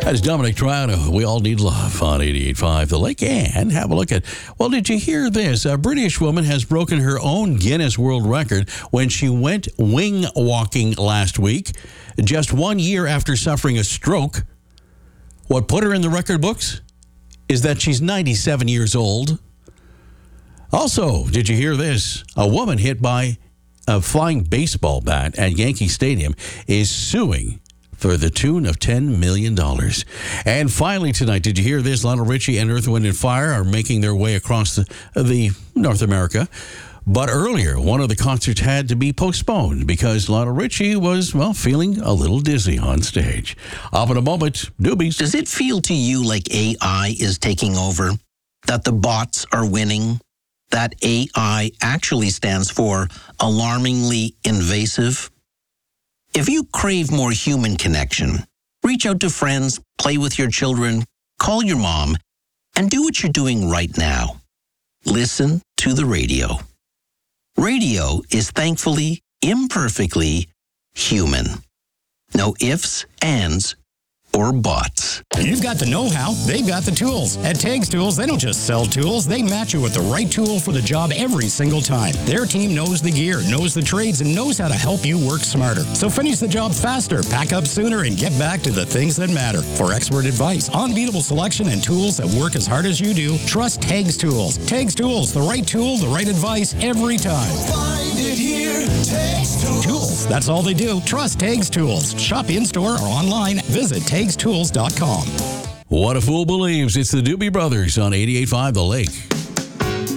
That's Dominic Troiano. We all need love on 88.5 The Lake. And have a look at, well, did you hear this? A British woman has broken her own Guinness World Record when she went wing walking last week, just 1 year after suffering a stroke. What put her in the record books is that she's 97 years old. Also, did you hear this? A woman hit by a flying baseball bat at Yankee Stadium is suing for the tune of $10 million. And finally tonight, did you hear this? Lionel Richie and Earth, Wind & Fire are making their way across the North America. But earlier, one of the concerts had to be postponed because Lionel Richie was, well, feeling a little dizzy on stage. Up in a moment, Doobies. Does it feel to you like AI is taking over? That the bots are winning? That AI actually stands for alarmingly invasive? If you crave more human connection, reach out to friends, play with your children, call your mom, and do what you're doing right now. Listen to the radio. Radio is thankfully, imperfectly human. No ifs, ands, or bots. You've got the know-how, they've got the tools. At Tags Tools, they don't just sell tools, they match you with the right tool for the job every single time. Their team knows the gear, knows the trades, and knows how to help you work smarter. So finish the job faster, pack up sooner, and get back to the things that matter. For expert advice, unbeatable selection, and tools that work as hard as you do, trust Tags Tools. Tags Tools, the right tool, the right advice, every time. Find it here, Tags Tools, that's all they do. Trust Tags Tools. Shop in-store or online. Visit TagsTools.com. What a Fool Believes. It's the Doobie Brothers on 88.5 The Lake.